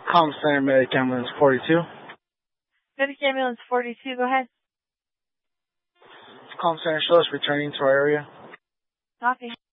Comm Center Medic Ambulance 42. Medic Ambulance 42, go ahead. Comm Center, show us returning to our area. Copy.